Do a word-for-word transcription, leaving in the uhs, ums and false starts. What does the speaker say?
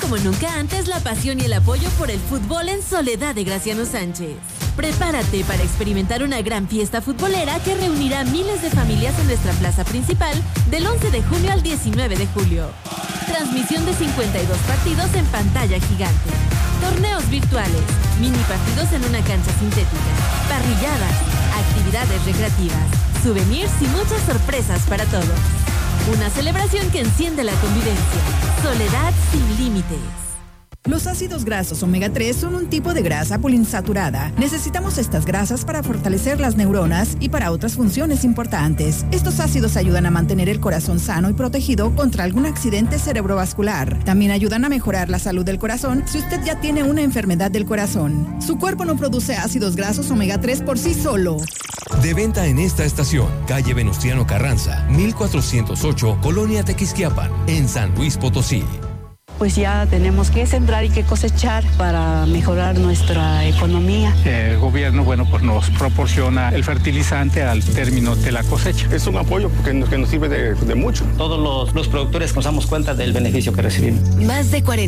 como nunca antes la pasión y el apoyo por el fútbol en Soledad de Graciano Sánchez. Prepárate para experimentar una gran fiesta futbolera que reunirá miles de familias en nuestra plaza principal del once de junio al diecinueve de julio. Transmisión de cincuenta y dos partidos en pantalla gigante. Torneos virtuales, mini partidos en una cancha sintética, parrilladas, actividades recreativas, souvenirs y muchas sorpresas para todos. Una celebración que enciende la convivencia. Soledad sin límites. Los ácidos grasos omega tres son un tipo de grasa poliinsaturada. Necesitamos estas grasas para fortalecer las neuronas y para otras funciones importantes. Estos ácidos ayudan a mantener el corazón sano y protegido contra algún accidente cerebrovascular. También ayudan a mejorar la salud del corazón si usted ya tiene una enfermedad del corazón. Su cuerpo no produce ácidos grasos omega tres por sí solo. De venta en esta estación, calle Venustiano Carranza, mil cuatrocientos ocho, Colonia Tequisquiapan, en San Luis Potosí. Pues ya tenemos que sembrar y que cosechar para mejorar nuestra economía. El gobierno, bueno, pues nos proporciona el fertilizante al término de la cosecha. Es un apoyo porque nos, que nos sirve de, de mucho. Todos los, los productores nos damos cuenta del beneficio que recibimos. Más de cuarenta